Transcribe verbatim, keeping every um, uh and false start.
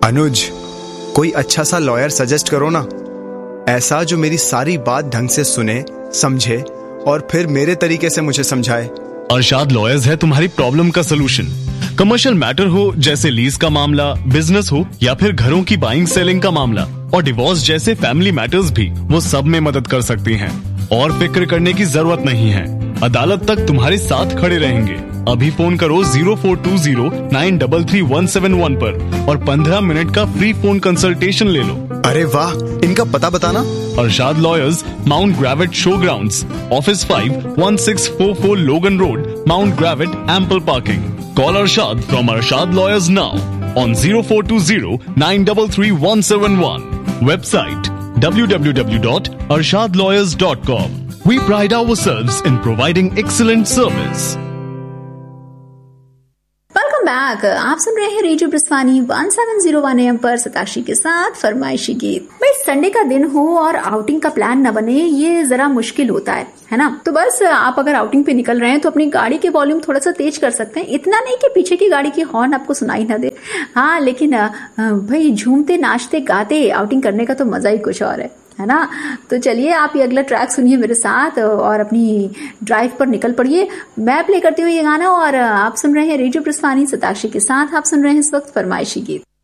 अनुज, कोई अच्छा सा लॉयर सजेस्ट करो ना, ऐसा जो मेरी सारी बात ढंग से सुने, समझे और फिर मेरे तरीके से मुझे समझाए। अरशाद लॉयर्स है तुम्हारी प्रॉब्लम का सलूशन। कमर्शियल मैटर हो जैसे लीज का मामला, बिजनेस हो या फिर घरों की बाइंग सेलिंग का मामला और डिवोर्स जैसे फैमिली मैटर्स भी, वो सब में मदद कर सकती हैं। और फिक्र करने की जरूरत नहीं है, अदालत तक तुम्हारे साथ खड़े रहेंगे। अभी फोन करो zero four to zero nine three three one seven one पर और पंद्रह मिनट का फ्री फोन कंसल्टेशन ले लो। अरे वाह, इनका पता बताना। Arshad lawyers, mount ग्रेविट show grounds, office five one six four four लोगन road, mount ग्रेविट, ample parking. Call Arshad from Arshad Lawyers now on zero four two zero nine three three one seven one. Website w w w dot arshad lawyers dot com. We pride ourselves in providing excellent service. Back आप सुन रहे हैं radio ब्रिस्वानी one seven zero one M पर सताशी के साथ फरमाइशी गीत। भाई Sunday का दिन हो और आउटिंग का प्लान न बने, ये जरा मुश्किल होता है है ना। तो बस आप अगर आउटिंग पे निकल रहे हैं तो अपनी गाड़ी के वॉल्यूम थोड़ा सा तेज कर सकते हैं, इतना नहीं कि पीछे की गाड़ी की हॉर्न आपको सुनाई ना दे। हाँ, लेकिन भाई झूमते नाचते गाते आउटिंग करने का तो मजा ही कुछ और है है ना। तो चलिए आप ये अगला ट्रैक सुनिए मेरे साथ और अपनी ड्राइव पर निकल पड़िए। मैं प्ले करती हूँ ये गाना और आप सुन रहे हैं रेडियो ब्रिस्वानी सताशी के साथ। आप सुन रहे हैं इस वक्त फरमाइशी गीत।